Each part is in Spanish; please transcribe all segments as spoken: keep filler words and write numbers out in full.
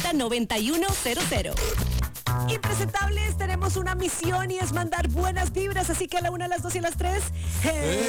treinta, noventa y uno cero cero. Impresentables, tenemos una misión y es mandar buenas vibras, así que a la una, a las dos y a las tres. ¡Eh!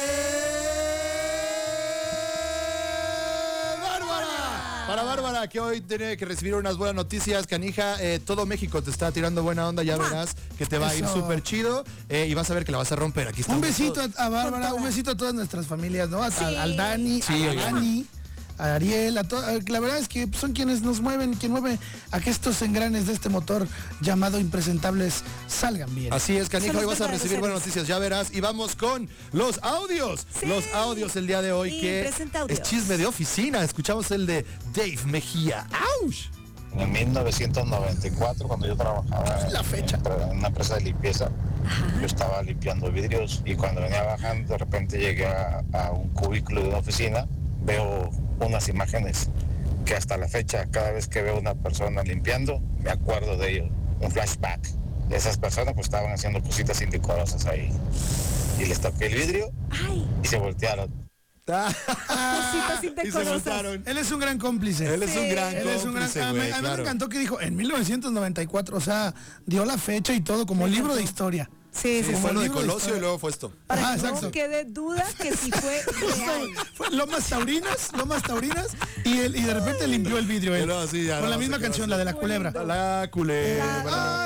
¡Bárbara! Para Bárbara, que hoy tiene que recibir unas buenas noticias, canija. Eh, todo México te está tirando buena onda, ya verás que te va a ir súper chido eh, y vas a ver que la vas a romper. Aquí está. Un besito a, a Bárbara, un besito a todas nuestras familias, ¿no? A, sí. al, al Dani, sí, a Dani, a Ariel, a to, la verdad es que son quienes nos mueven, quien mueve a que estos engranes de este motor llamado Impresentables salgan bien. Así es, canija, hoy vas a recibir buenas noticias, ya verás. Y vamos con los audios. Sí. Los audios el día de hoy, que es chisme de oficina. Escuchamos el de Dave Mejía. ¡Auch! En mil novecientos noventa y cuatro, cuando yo trabajaba la fecha. En, en una empresa de limpieza, ajá, yo estaba limpiando vidrios y cuando venía bajando, de repente llegué a, a un cubículo de una oficina, veo unas imágenes que hasta la fecha, cada vez que veo una persona limpiando, me acuerdo de ellos, un flashback. De esas personas pues estaban haciendo cositas indecorosas ahí. Y les toqué el vidrio. Ay. Y se voltearon. Cositas indecorosas. Él es un gran cómplice. Él es sí. un gran Él es un gran, cómplice, a, güey, a mí claro. me encantó que dijo en mil novecientos noventa y cuatro, o sea, dio la fecha y todo como libro de historia. Sí, sí, sí, fue lo de Colosio y luego fue esto. Para ah, que no quede duda que sí fue real. Fue Lomas Taurinas, Lomas Taurinas, y él, y de repente limpió el vidrio él. No, sí, ya, con no, la misma canción, la de la culebra. La culebra.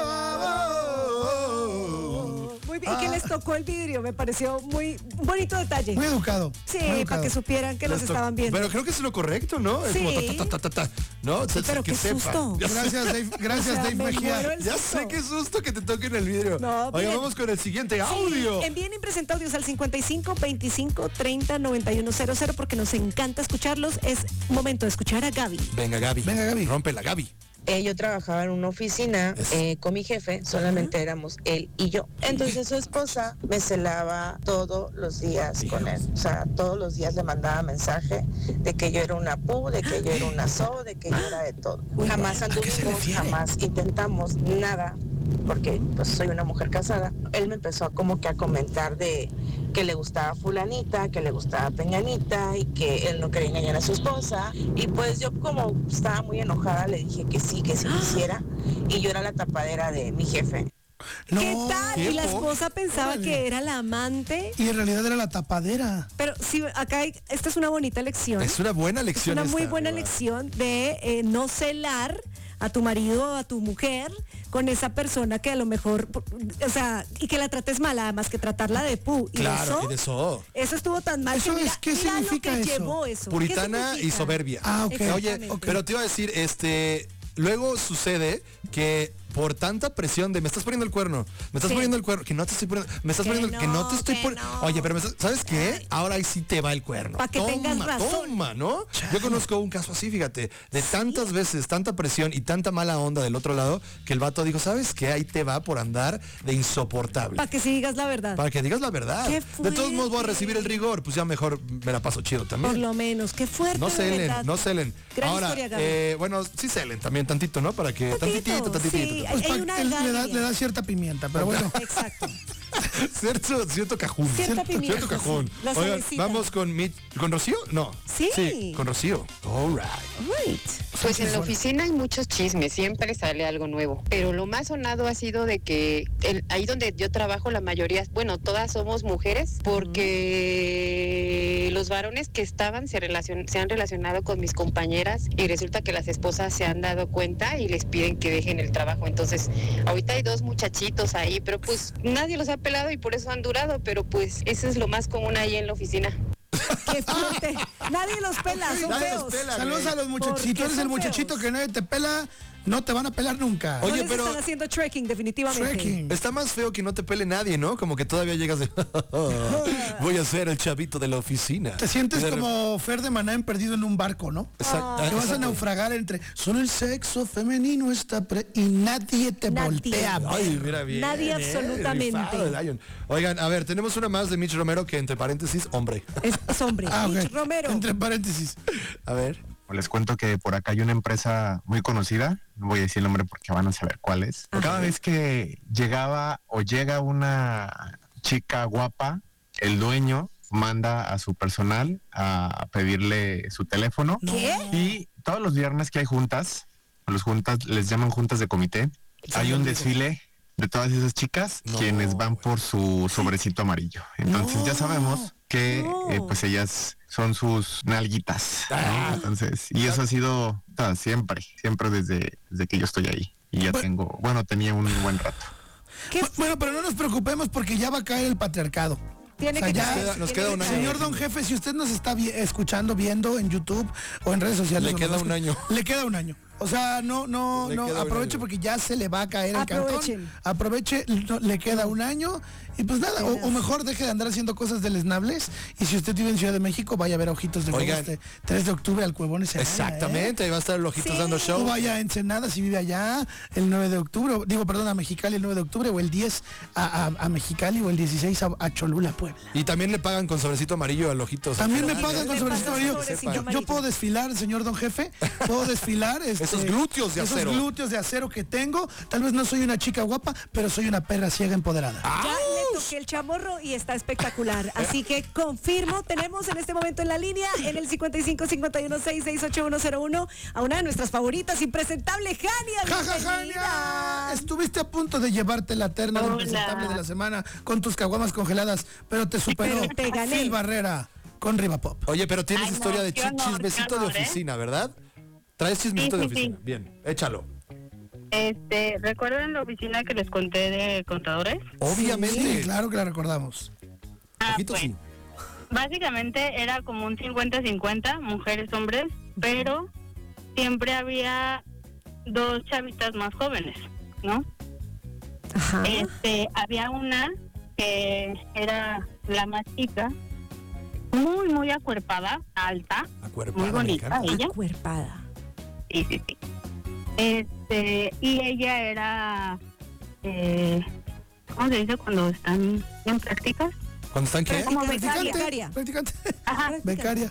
Muy bien, y que les tocó el vidrio, me pareció muy bonito detalle. Muy educado. Sí, muy educado. para que supieran que los estaban viendo. Pero creo que es lo correcto, ¿no? Es sí. como ta, ta, ta, ta, ta, ¿no? Sí, pero que qué sepa. susto. Gracias, Dave, gracias, o sea, Dave Mejía. Ya sé qué susto que te toquen el vidrio. No, Oiga, vamos con el siguiente audio. Sí, envíen impresentaudios al cincuenta y cinco, veinticinco, treinta, noventa y uno cero cero porque nos encanta escucharlos. Es momento de escuchar a Gaby. Venga, Gaby. Venga, Gaby. Rómpela, Gaby. Eh, yo trabajaba en una oficina eh, con mi jefe, solamente éramos él y yo. Entonces su esposa me celaba todos los días con él. O sea, todos los días le mandaba mensaje de que yo era una pu, de que yo era una so, de que yo era de todo. Jamás anduvimos, jamás intentamos nada, porque pues soy una mujer casada. Él me empezó a, como que a comentar de que le gustaba fulanita, que le gustaba peñanita y que él no quería engañar a su esposa. Y pues yo, como estaba muy enojada, le dije que sí, que sí quisiera, y yo era la tapadera de mi jefe. No, ¿qué tal? Y la esposa pensaba Órale. que era la amante. Y en realidad era la tapadera. Pero sí, acá hay, esta es una bonita lección. Es una buena lección. Es una muy esta, buena ¿verdad? lección de eh, no celar a tu marido o a tu mujer con esa persona que a lo mejor, o sea, y que la trates mal, además que tratarla de pu. ¿Y claro, eso? y de eso. Eso estuvo tan mal. ¿Eso que mira, es, ¿qué mira significa lo que eso? llevó eso? Puritana y soberbia. Ah, ok. Oye, okay. pero te iba a decir, este, luego sucede que por tanta presión de me estás poniendo el cuerno, me estás sí. poniendo el cuerno, que no te estoy poniendo, me estás que poniendo, no, que no te estoy poniendo. No. Oye, pero me estás, ¿sabes qué? Ay. Ahora ahí sí te va el cuerno. Para que toma, tengas razón. Toma, ¿no? Chale. Yo conozco un caso así, fíjate, de ¿Sí? tantas veces, tanta presión y tanta mala onda del otro lado, que el vato dijo, ¿sabes qué? Ahí te va por andar de insoportable. Para que sí digas la verdad. Para que digas la verdad. De todos modos voy a recibir el rigor, pues ya mejor me la paso chido también. Por lo menos, qué fuerte. No celen, no celen. Gran Ahora, historia, Gaby. eh, bueno, sí celen también tantito, ¿no? Para que tantitito, tantitito. Sí, tantitito. hay, hay una le da, le da cierta pimienta, pero bueno. Exacto. cierto, cierto cajún. Cierta pimienta. Cierto cajún. Sí, Oigan, vamos con mi, ¿con Rocío? No. Sí. Sí, con Rocío. All right. Right. Pues en la oficina hay muchos chismes, siempre sale algo nuevo. Pero lo más sonado ha sido de que el, ahí donde yo trabajo, la mayoría, bueno, todas somos mujeres, porque uh-huh. los varones que estaban se, relacion, se han relacionado con mis compañeras y resulta que las esposas se han dado cuenta y les piden que dejen el trabajo. Entonces, ahorita hay dos muchachitos ahí, pero pues nadie los ha pelado y por eso han durado, pero pues eso es lo más común ahí en la oficina. Qué fuerte. Nadie los pela, son nadie feos. Los pela, Saludos a los muchachos. Si tú eres el muchachito feos. que nadie te pela, no te van a pelar nunca. Oye, no les pero están haciendo trekking, definitivamente. Trekking. Está más feo que no te pele nadie, ¿no? Como que todavía llegas de voy a ser el chavito de la oficina. Te sientes de como Fer de Maná en Perdido en un barco, ¿no? Exacto. Que vas a naufragar entre solo el sexo femenino está pre y nadie te nadie. voltea. Ay, mira bien. Nadie eh, absolutamente. Oigan, a ver, tenemos una más de Mitch Romero que entre paréntesis, hombre. Es, es hombre. Ah, Mitch okay. Romero. Entre paréntesis. A ver. Les cuento que por acá hay una empresa muy conocida, no voy a decir el nombre porque van a saber cuál es. Ajá. Cada vez que llegaba o llega una chica guapa, el dueño manda a su personal a pedirle su teléfono. ¿Qué? Y todos los viernes que hay juntas, a los juntas, les llaman juntas de comité. Hay un desfile de todas esas chicas no. quienes van por su sobrecito amarillo. Entonces no. ya sabemos que no. eh, pues ellas son sus nalguitas, ah. ¿no? Entonces, y eso ha sido ah, siempre, siempre desde, desde que yo estoy ahí. Y ya bueno. tengo, bueno, tenía un buen rato. ¿Qué? Bueno, pero no nos preocupemos porque ya va a caer el patriarcado. Tiene o sea, que ya, nos queda, nos queda un año. Señor Don Jefe, si usted nos está vi- escuchando, viendo en YouTube o en redes sociales. Le queda un año. Le queda un año. O sea, no, no, no, aproveche porque ya se le va a caer el cantón. Aproveche, no, le queda un año y pues nada, o, o mejor deje de andar haciendo cosas deleznables y si usted vive en Ciudad de México, vaya a ver a Ojitos de Huevo este tres de octubre al Cuevones. Exactamente, ¿eh? Ahí va a estar el Ojitos sí. dando show. O vaya a Ensenada si vive allá, el nueve de octubre, digo, perdón, a Mexicali el nueve de octubre o el diez a, a, a Mexicali o el dieciséis a, a Cholula, Puebla. Y también le pagan con sobrecito amarillo al Ojitos. También me pagan con sobrecito amarillo. Yo, yo puedo desfilar, señor Don Jefe, puedo desfilar. Este, Esos glúteos de Esos acero. glúteos de acero que tengo. Tal vez no soy una chica guapa, pero soy una perra ciega empoderada. Ya le toqué el chamorro y está espectacular. Así que confirmo, tenemos en este momento en la línea, en el cincuenta y cinco cincuenta y uno sesenta y seis ochenta y uno cero uno, a una de nuestras favoritas, impresentable, Jania. ¡Ja, ja, Jania! Estuviste a punto de llevarte la terna de impresentable de la semana con tus caguamas congeladas, pero te superó pero te gané. Phil Barrera con Riva Pop. Oye, pero tienes Ay, historia no, de qué chi- honor, chismecito qué honor, de ¿eh? oficina, ¿verdad? Traes chismecito Sí, de sí, oficina. sí. Bien, échalo. Este, ¿recuerdan la oficina que les conté de contadores? Obviamente. Sí, claro que la recordamos. Ah, Ojito, pues, sí. básicamente era como un cincuenta cincuenta, mujeres, hombres, pero siempre había dos chavitas más jóvenes, ¿no? Ajá. Este, había una que era la más chica, muy, muy acuerpada, alta, Acuerpada, muy bonita mexicana. ella. Acuerpada. Sí, sí, sí. Este, y ella era, eh, ¿cómo se dice cuando están en prácticas? ¿Cuándo están qué? Como Practicante. becaria. Practicante. Ajá. Becaria.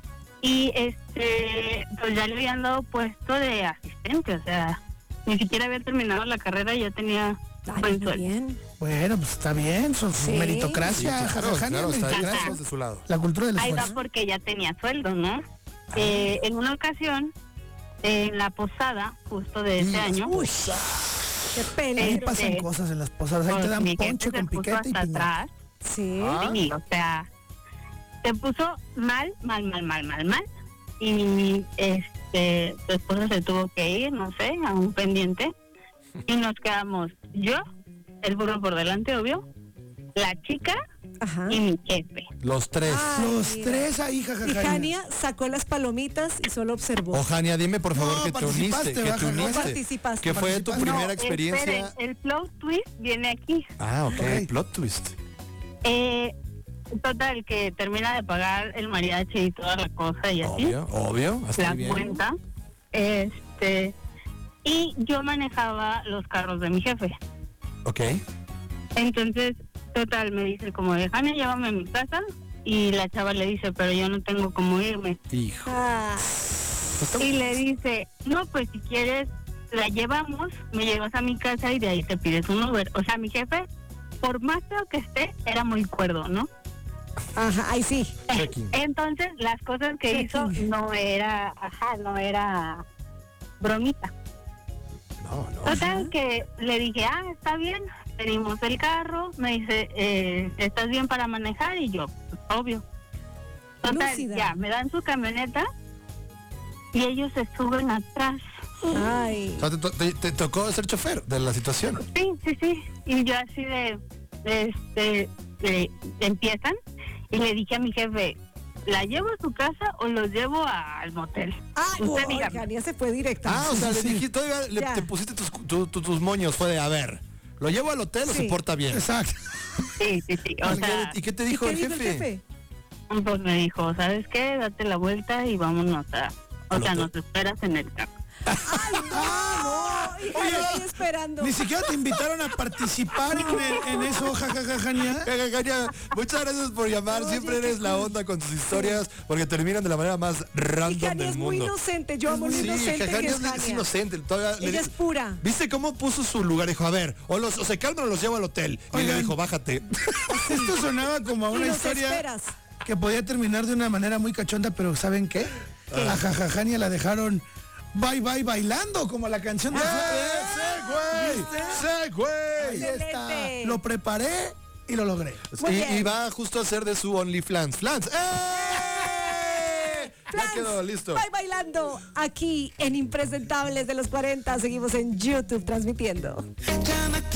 Y este, pues ya le habían dado puesto de asistente, o sea, ni siquiera había terminado la carrera y ya tenía Ay, buen muy sueldo. bien. Bueno, pues está bien, su su Sí. meritocracia, Sí, claro, Jajajania, claro, está ahí, meritocracia. estamos de su lado. La cultura del Ahí va esfuerzo. porque ya tenía sueldo, ¿no? Eh, en una ocasión, en la posada, justo de ese año, Uy, qué Ahí peligro. pasan este, cosas en las posadas, ahí te pues, dan mi jefe ponche se con puso piquete y hasta piñata. atrás. Sí. Ah. Sí, o sea, se puso mal, mal, mal, mal, mal, mal. Y este, su esposa se tuvo que ir, no sé, a un pendiente. Y nos quedamos yo, el burro por delante, obvio, la chica Ajá. y mi jefe. Los tres. Ay, Los mira. tres ahí, Y jajajania. Jania sacó las palomitas y solo observó. O Jania, dime por favor No, que te uniste, participaste, que te baja, no uniste. participaste, ¿Qué fue tu participaste. primera No, experiencia? esperen, el plot twist viene aquí. Ah, ok, Ok. plot twist. Eh, total, que termina de pagar el mariachi y toda la cosa y así. Obvio, obvio, hasta La ahí bien. cuenta. Este, y yo manejaba los carros de mi jefe. Ok. Entonces, total, me dice como de Jania, llévame a mi casa. Y la chava le dice, pero yo no tengo cómo irme. Hijo. Ah, Y le dice, no, pues si quieres, la llevamos, me llevas a mi casa y de ahí te pides un Uber. O sea, mi jefe, por más feo que esté, era muy cuerdo, ¿no? ajá, ahí sí. Checking. Entonces, las cosas que hizo no era, ajá, no era bromita. No, no. Total, que le dije, ah, está bien, pedimos el carro, me dice, eh, ¿estás bien para manejar? Y yo, pues, obvio. Total, Lúcida. ya, me dan su camioneta y ellos se suben atrás. Ay. O sea, te, to- te- te tocó ser chofer de la situación. Sí, sí, sí. Y yo así de, este, eh, empiezan y le dije a mi jefe, ¿la llevo a su casa o los llevo a- al motel? Ay, Usted uy, dígame. Jania se fue directa. Ah, o sea, le Sí. dijiste, todavía le- Ya. te pusiste tus, tu- tu- tus moños, fue de, a ver, ¿lo llevo al hotel o Sí. se porta bien? Exacto. Sí, sí, sí. O ¿Y qué- sea, ¿Y qué te ¿Y dijo, qué el, dijo jefe? el jefe? pues me dijo, ¿sabes qué? Date la vuelta y vámonos a... O Al sea, hotel. nos esperas en el carro. Ay, no, no. Y Jania ahí esperando. Ni siquiera te invitaron a participar en, el- en eso, jajajania. Jania, muchas gracias por llamar. Oye, Siempre qué eres la cool. onda con tus historias porque terminan de la manera más Y random Jania del es muy mundo. inocente. Yo amo lo Sí, inocente que Jania es es, es Jania. inocente. Todavía le Ella di- es pura. ¿Viste cómo puso su lugar? Dijo, a ver, o, los, o se calman o los llevo al hotel. Y Oigan. le dijo, bájate. Esto sonaba como a Y una los historia esperas. que podía terminar de una manera muy cachonda, pero ¿saben qué? A Jajajania la dejaron Bye Bye Bailando, como la canción de... ¡Eh, ¡Sí, güey! Ahí está. Lo preparé y lo logré. Y, y va justo a ser de su OnlyFans. ¡Flans! ¡Eh! Ya quedó, listo. Bye Bailando, aquí en Impresentables de los cuarenta. Seguimos en YouTube transmitiendo.